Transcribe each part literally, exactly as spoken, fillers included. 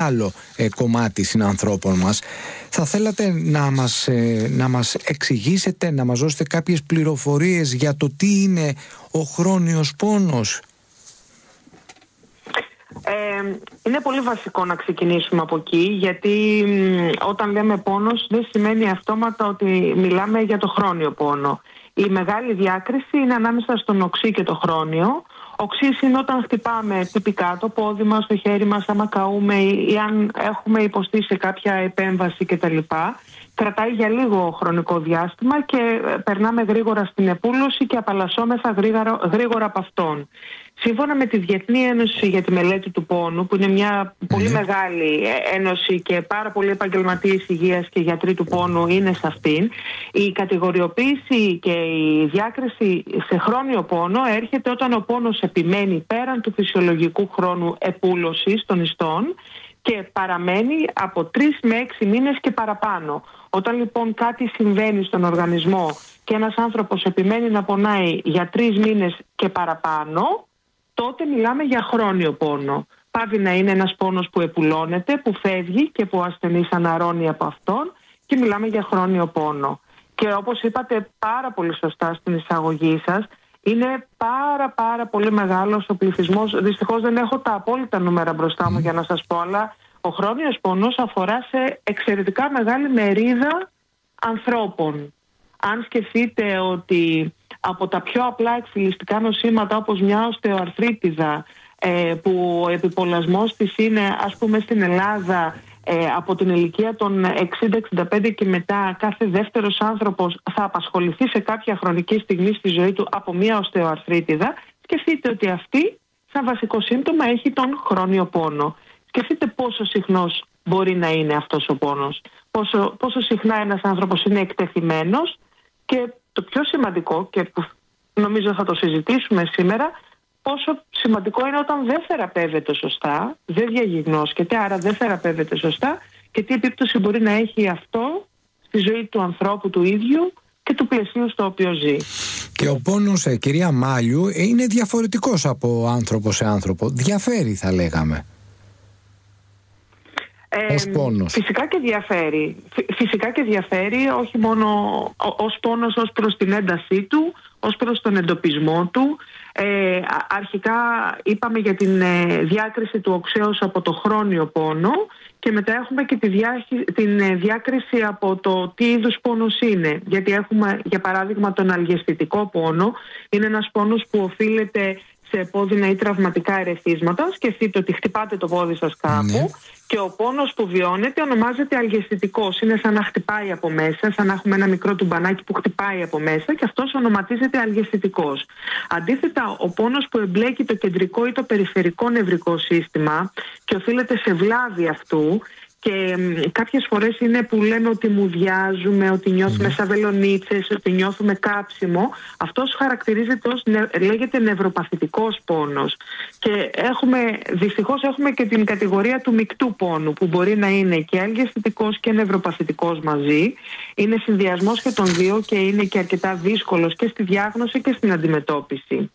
μεγάλο ε, κομμάτι συνανθρώπων μας. Θα θέλατε να μας, ε, να μας εξηγήσετε, να μας δώσετε κάποιες πληροφορίες για το τι είναι ο χρόνιος πόνος? Ε, είναι πολύ βασικό να ξεκινήσουμε από εκεί, γιατί μ, όταν λέμε πόνος δεν σημαίνει αυτόματα ότι μιλάμε για το χρόνιο πόνο. Η μεγάλη διάκριση είναι ανάμεσα στον οξύ και το χρόνιο. Οξύς είναι όταν χτυπάμε τυπικά το πόδι μας, το χέρι μας, άμα καούμε ή, ή αν έχουμε υποστεί σε κάποια επέμβαση κτλ. Κρατάει για λίγο χρονικό διάστημα και περνάμε γρήγορα στην επούλωση και απαλλασσόμεθα γρήγορα, γρήγορα από αυτόν. Σύμφωνα με τη Διεθνή Ένωση για τη Μελέτη του Πόνου, που είναι μια πολύ μεγάλη ένωση και πάρα πολλοί επαγγελματίες υγείας και γιατροί του πόνου είναι σε αυτήν, η κατηγοριοποίηση και η διάκριση σε χρόνιο πόνο έρχεται όταν ο πόνος επιμένει πέραν του φυσιολογικού χρόνου επούλωσης των ιστών και παραμένει από τρεις με έξι μήνες και παραπάνω. Όταν λοιπόν κάτι συμβαίνει στον οργανισμό και ένας άνθρωπος επιμένει να πονάει για τρεις μήνες και παραπάνω, τότε μιλάμε για χρόνιο πόνο. Πάβει να είναι ένας πόνος που επουλώνεται, που φεύγει και που ο ασθενής αναρρώνει από αυτόν και μιλάμε για χρόνιο πόνο. Και όπως είπατε πάρα πολύ σωστά στην εισαγωγή σας, είναι πάρα πάρα πολύ μεγάλος ο πληθυσμός. Δυστυχώς δεν έχω τα απόλυτα νούμερα μπροστά μου για να σας πω, αλλά ο χρόνιος πόνος αφορά σε εξαιρετικά μεγάλη μερίδα ανθρώπων. Αν σκεφτείτε ότι από τα πιο απλά εκφυλιστικά νοσήματα όπως μια οστεοαρθρίτιδα, ε, που ο επιπολασμός της είναι, ας πούμε, στην Ελλάδα ε, από την ηλικία των εξήντα εξήντα πέντε και μετά, κάθε δεύτερος άνθρωπος θα απασχοληθεί σε κάποια χρονική στιγμή στη ζωή του από μια οστεοαρθρίτιδα, σκεφτείτε ότι αυτή σαν βασικό σύμπτωμα έχει τον χρόνιο πόνο. Σκεφτείτε πόσο συχνός μπορεί να είναι αυτός ο πόνος, πόσο, πόσο συχνά ένας άνθρωπος είναι εκτεθειμένος και το πιο σημαντικό, και που νομίζω θα το συζητήσουμε σήμερα, πόσο σημαντικό είναι όταν δεν θεραπεύεται σωστά, δεν διαγιγνώσκεται, άρα δεν θεραπεύεται σωστά, και τι επίπτωση μπορεί να έχει αυτό στη ζωή του ανθρώπου του ίδιου και του πλαισίου στο οποίο ζει. Και ο πόνος, ε, κυρία Μάλιου, ε, είναι διαφορετικός από άνθρωπο σε άνθρωπο. Διαφέρει, θα λέγαμε. Ε, φυσικά και διαφέρει. Φυσικά και διαφέρει, όχι μόνο ως πόνος ως προς την έντασή του, ως προς τον εντοπισμό του. Ε, αρχικά είπαμε για την ε, διάκριση του οξέως από το χρόνιο πόνο και μετά έχουμε και τη διά, την ε, διάκριση από το τι είδους πόνος είναι. Γιατί έχουμε, για παράδειγμα, τον αλγαισθητικό πόνο. Είναι ένας πόνος που οφείλεται σε επώδυνα ή τραυματικά ερεθίσματα. Σκεφτείτε ότι χτυπάτε το πόδι σας κάπου, ναι, και ο πόνος που βιώνεται ονομάζεται αλγαισθητικός. Είναι σαν να χτυπάει από μέσα, σαν να έχουμε ένα μικρό τουμπανάκι που χτυπάει από μέσα, και αυτός ονοματίζεται αλγαισθητικός. Αντίθετα, ο πόνος που εμπλέκει το κεντρικό ή το περιφερικό νευρικό σύστημα και οφείλεται σε βλάβη αυτού, και μ, κάποιες φορές είναι που λέμε ότι μουδιάζουμε, ότι νιώθουμε σαν βελονίτσες, ότι νιώθουμε κάψιμο. Αυτός χαρακτηρίζεται ως, λέγεται νευροπαθητικός πόνος. Και έχουμε, δυστυχώς έχουμε και την κατηγορία του μεικτού πόνου, που μπορεί να είναι και αλγαισθητικός και νευροπαθητικός μαζί. Είναι συνδυασμός και των δύο και είναι και αρκετά δύσκολος και στη διάγνωση και στην αντιμετώπιση.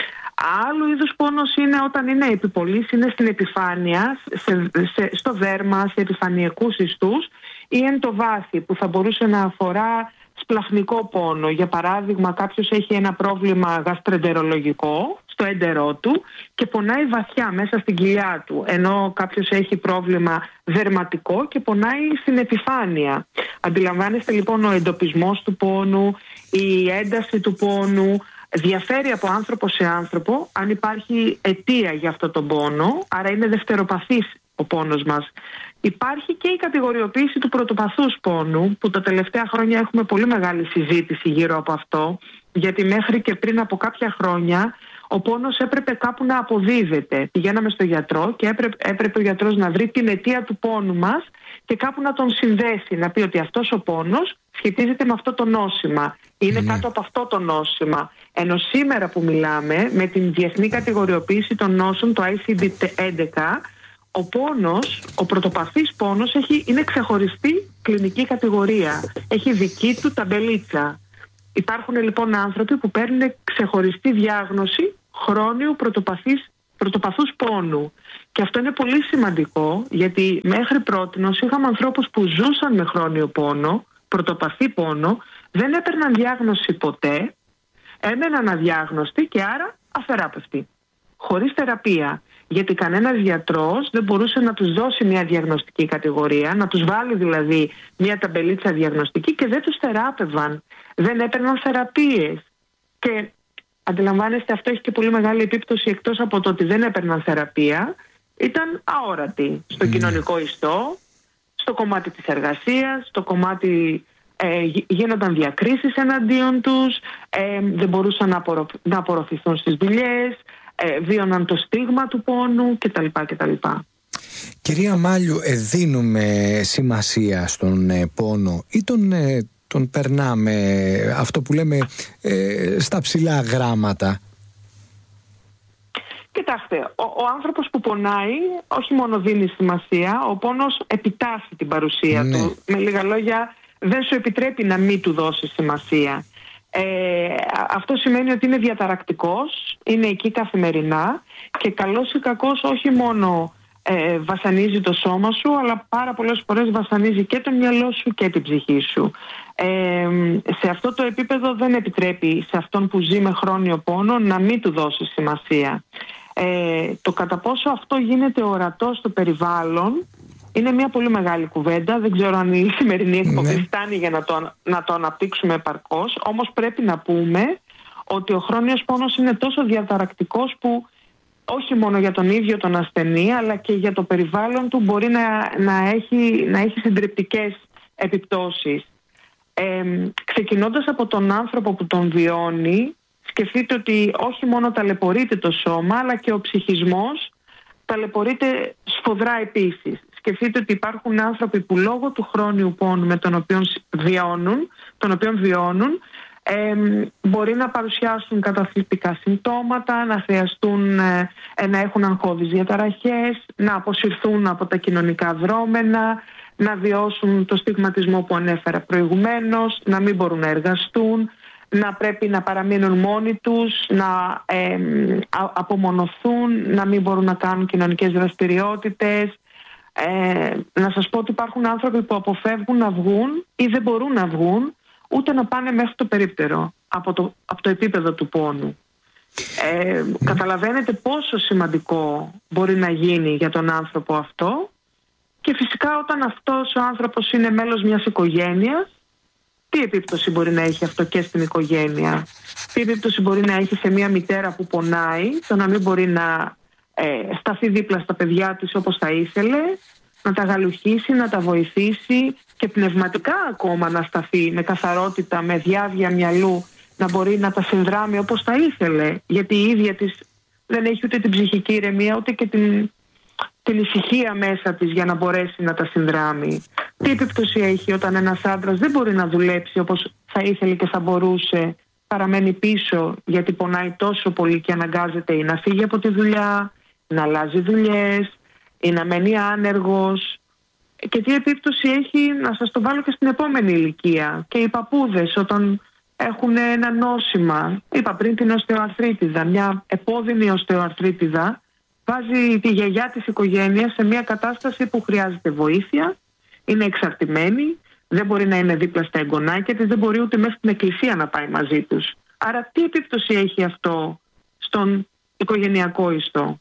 Άλλου είδους πόνος είναι όταν είναι επιπολής, είναι στην επιφάνεια, σε, σε, στο δέρμα, σε επιφανειακούς ιστούς, ή εν το βάθη, που θα μπορούσε να αφορά σπλαχνικό πόνο. Για παράδειγμα, κάποιος έχει ένα πρόβλημα γαστρεντερολογικό στο έντερό του και πονάει βαθιά μέσα στην κοιλιά του, ενώ κάποιος έχει πρόβλημα δερματικό και πονάει στην επιφάνεια. Αντιλαμβάνεστε λοιπόν ο εντοπισμός του πόνου, η ένταση του πόνου διαφέρει από άνθρωπο σε άνθρωπο, αν υπάρχει αιτία για αυτό τον πόνο, άρα είναι δευτεροπαθής ο πόνος μας. Υπάρχει και η κατηγοριοποίηση του πρωτοπαθούς πόνου, που τα τελευταία χρόνια έχουμε πολύ μεγάλη συζήτηση γύρω από αυτό, γιατί μέχρι και πριν από κάποια χρόνια ο πόνος έπρεπε κάπου να αποδίδεται. Πηγαίναμε στο γιατρό και έπρεπε, έπρεπε ο γιατρός να βρει την αιτία του πόνου μας και κάπου να τον συνδέσει, να πει ότι αυτός ο πόνος σχετίζεται με αυτό το νόσημα, είναι mm. κάτω από αυτό το νόσημα. Ενώ σήμερα που μιλάμε, με την διεθνή κατηγοριοποίηση των νόσων, το άι σι ντι έντεκα, ο πόνος, ο πρωτοπαθής πόνος έχει, είναι ξεχωριστή κλινική κατηγορία. Έχει δική του ταμπελίτσα. Υπάρχουν λοιπόν άνθρωποι που παίρνουν ξεχωριστή διάγνωση χρόνιου πρωτοπαθής πρωτοπαθούς πόνου. Και αυτό είναι πολύ σημαντικό, γιατί μέχρι πρότινος είχαμε ανθρώπους που ζούσαν με χρόνιο πόνο, πρωτοπαθή πόνο, δεν έπαιρναν διάγνωση ποτέ, έμεναν αδιάγνωστοι και άρα αθεράπευτοι, χωρίς θεραπεία. Γιατί κανένας γιατρός δεν μπορούσε να τους δώσει μια διαγνωστική κατηγορία, να τους βάλει δηλαδή μια ταμπελίτσα διαγνωστική, και δεν τους θεράπευαν, δεν έπαιρναν θεραπείες. Και αντιλαμβάνεστε, αυτό έχει και πολύ μεγάλη επίπτωση, εκτός από το ότι δεν έπαιρναν θεραπεία, ήταν αόρατοι στο mm. κοινωνικό ιστό, στο κομμάτι της εργασίας, στο κομμάτι ε, γίνονταν διακρίσεις εναντίον τους, ε, δεν μπορούσαν να, απορροφ, να απορροφηθούν στις δουλειές, ε, βίωναν το στίγμα του πόνου κτλ. κτλ. Κυρία Μάλιου, ε, δίνουμε σημασία στον ε, πόνο ή τον, ε, τον περνάμε, αυτό που λέμε, ε, στα ψηλά γράμματα? Κοιτάξτε, ο, ο άνθρωπος που πονάει όχι μόνο δίνει σημασία, ο πόνος επιτάσσει την παρουσία ναι. του. Με λίγα λόγια, δεν σου επιτρέπει να μην του δώσει σημασία. Ε, αυτό σημαίνει ότι είναι διαταρακτικός, είναι εκεί καθημερινά και καλός ή κακός όχι μόνο ε, βασανίζει το σώμα σου, αλλά πάρα πολλές φορές βασανίζει και το μυαλό σου και την ψυχή σου. Ε, σε αυτό το επίπεδο δεν επιτρέπει σε αυτόν που ζει με χρόνιο πόνο να μην του δώσει σημασία. Ε, το κατά πόσο αυτό γίνεται ορατό στο περιβάλλον είναι μια πολύ μεγάλη κουβέντα. Δεν ξέρω αν η σημερινή εκπομπή φτάνει για να το, να το αναπτύξουμε επαρκώς. Όμως πρέπει να πούμε ότι ο χρόνιος πόνος είναι τόσο διαταρακτικός που όχι μόνο για τον ίδιο τον ασθενή, αλλά και για το περιβάλλον του μπορεί να, να, έχει, να έχει συντριπτικές επιπτώσεις. Ε, ξεκινώντας από τον άνθρωπο που τον βιώνει, σκεφτείτε ότι όχι μόνο ταλαιπωρείται το σώμα, αλλά και ο ψυχισμός ταλαιπωρείται σφοδρά επίσης. Σκεφτείτε ότι υπάρχουν άνθρωποι που λόγω του χρόνιου πόνου με τον οποίο βιώνουν, τον οποίο βιώνουν ε, μπορεί να παρουσιάσουν καταθλιπτικά συμπτώματα, να χρειαστούν ε, να έχουν αγχώδεις διαταραχές, να αποσυρθούν από τα κοινωνικά δρόμενα, να βιώσουν το στιγματισμό που ανέφερα προηγουμένως, να μην μπορούν να εργαστούν, να πρέπει να παραμείνουν μόνοι τους, να ε, απομονωθούν, να μην μπορούν να κάνουν κοινωνικές δραστηριότητες. Ε, να σας πω ότι υπάρχουν άνθρωποι που αποφεύγουν να βγουν ή δεν μπορούν να βγουν ούτε να πάνε μέχρι το περίπτερο από το, από το επίπεδο του πόνου. Ε, mm. Καταλαβαίνετε πόσο σημαντικό μπορεί να γίνει για τον άνθρωπο αυτό, και φυσικά όταν αυτός ο άνθρωπος είναι μέλος μιας οικογένειας, τι επίπτωση μπορεί να έχει αυτό και στην οικογένεια? Τι επίπτωση μπορεί να έχει σε μια μητέρα που πονάει, το να μην μπορεί να ε, σταθεί δίπλα στα παιδιά της όπως θα ήθελε, να τα γαλουχίσει, να τα βοηθήσει και πνευματικά ακόμα να σταθεί με καθαρότητα, με διάβια μυαλού, να μπορεί να τα συνδράμει όπως θα ήθελε, γιατί η ίδια της δεν έχει ούτε την ψυχική ηρεμία ούτε και την, την ησυχία μέσα της για να μπορέσει να τα συνδράμει. Τι επίπτωση έχει όταν ένας άντρας δεν μπορεί να δουλέψει όπως θα ήθελε και θα μπορούσε, παραμένει πίσω γιατί πονάει τόσο πολύ και αναγκάζεται ή να φύγει από τη δουλειά, να αλλάζει δουλειές ή να μένει άνεργος? Και τι επίπτωση έχει, να σας το βάλω και στην επόμενη ηλικία, και οι παππούδες όταν έχουν ένα νόσημα, είπα πριν την οστεοαρθρίτιδα, μια επώδυνη οστεοαρθρίτιδα βάζει τη γιαγιά της οικογένειας σε μια κατάσταση που χρειάζεται βοήθεια, είναι εξαρτημένη, δεν μπορεί να είναι δίπλα στα εγγονάκια της, δεν μπορεί ούτε μέσα στην εκκλησία να πάει μαζί τους. Άρα τι επίπτωση έχει αυτό στον οικογενειακό ιστό?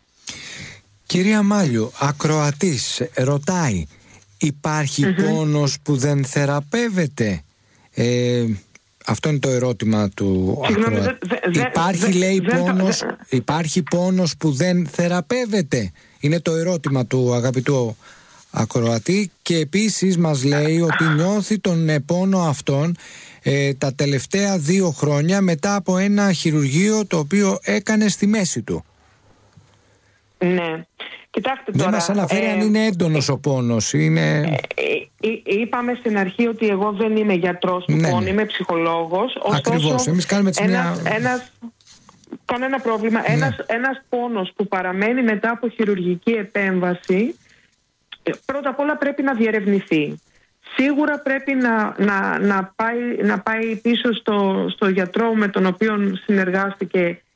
Κυρία Μάλιου, ακροατής ρωτάει, υπάρχει mm-hmm. πόνος που δεν θεραπεύεται? Ε, αυτό είναι το ερώτημα του ακροατή. Υπάρχει, λέει, πόνος, υπάρχει πόνος που δεν θεραπεύεται? Είναι το ερώτημα του αγαπητού ακροατή, και επίσης μας λέει ότι νιώθει τον πόνο αυτόν ε, τα τελευταία δύο χρόνια μετά από ένα χειρουργείο το οποίο έκανε στη μέση του. Ναι. Κοιτάξτε, δεν τώρα, μας αναφέρει ε, αν είναι έντονος ε, ο πόνος. Είναι... Ε, ε, ε, είπαμε στην αρχή ότι εγώ δεν είμαι γιατρός του ναι, πόνου, ναι. είμαι ψυχολόγος. Ακριβώς, εμείς κάνουμε έτσι ένας, μια... ένας, κανένα πρόβλημα. Ναι. Ένας, ένας πόνος που παραμένει μετά από χειρουργική επέμβαση, πρώτα απ' όλα πρέπει να διερευνηθεί. Σίγουρα πρέπει να, να, να, πάει, να πάει πίσω στο, στο γιατρό με τον οποίο συνεργάστηκε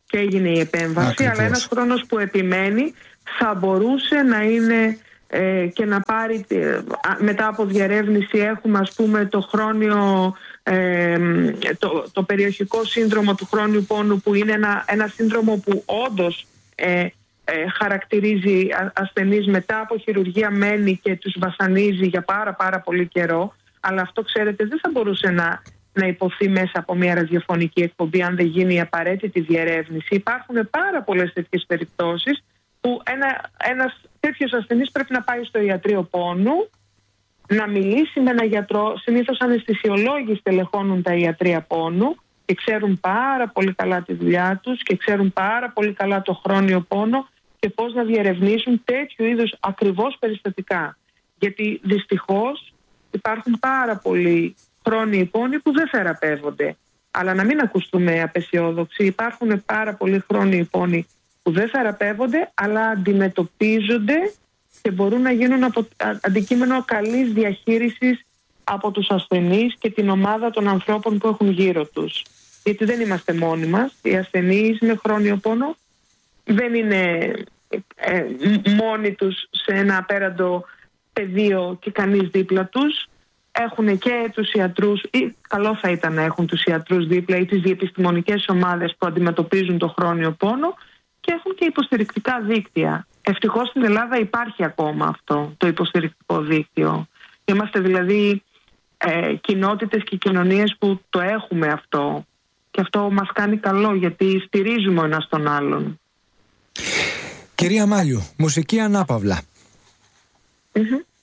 και έγινε η επέμβαση. Ακριβώς. Αλλά ένας χρόνος που επιμένει θα μπορούσε να είναι ε, και να πάρει ε, μετά από διερεύνηση έχουμε ας πούμε το χρόνιο ε, το, το περιοχικό σύνδρομο του χρόνιου πόνου, που είναι ένα, ένα σύνδρομο που όντως ε, ε, χαρακτηρίζει ασθενείς μετά από χειρουργία, μένει και τους βασανίζει για πάρα πάρα πολύ καιρό. Αλλά αυτό, ξέρετε, δεν θα μπορούσε να, να υποθεί μέσα από μια ραδιοφωνική εκπομπή αν δεν γίνει η απαραίτητη διερεύνηση. Υπάρχουν πάρα πολλές τέτοιες περιπτώσεις που ένα, ένας τέτοιος ασθενής πρέπει να πάει στο ιατρείο πόνου, να μιλήσει με έναν γιατρό. Συνήθως αναισθησιολόγοι στελεχώνουν τα ιατρεία πόνου και ξέρουν πάρα πολύ καλά τη δουλειά τους και ξέρουν πάρα πολύ καλά το χρόνιο πόνο και πώς να διερευνήσουν τέτοιου είδους ακριβώς περιστατικά. Γιατί δυστυχώς υπάρχουν πάρα πολλοί χρόνιοι πόνοι που δεν θεραπεύονται. Αλλά να μην ακουστούμε απεσιόδοξοι. Υπάρχουν πάρα πολλοί χρόνιοι πόνοι που δεν θεραπεύονται, αλλά αντιμετωπίζονται και μπορούν να γίνουν από, αντικείμενο καλής διαχείρισης από τους ασθενείς και την ομάδα των ανθρώπων που έχουν γύρω τους. Γιατί δεν είμαστε μόνοι μας. Οι ασθενείς με χρόνιο πόνο δεν είναι ε, μόνοι τους σε ένα απέραντο πεδίο και κανείς δίπλα τους. Έχουν και τους ιατρούς, ή καλό θα ήταν να έχουν τους ιατρούς δίπλα ή τις διεπιστημονικές ομάδες που αντιμετωπίζουν το χρόνιο πόνο, και έχουν και υποστηρικτικά δίκτυα. Ευτυχώς στην Ελλάδα υπάρχει ακόμα αυτό το υποστηρικτικό δίκτυο. Είμαστε δηλαδή ε, κοινότητες και κοινωνίες που το έχουμε αυτό, και αυτό μας κάνει καλό γιατί στηρίζουμε ο ένας τον άλλον. Κυρία Μάλιου, μουσική ανάπαυλα. Mm-hmm.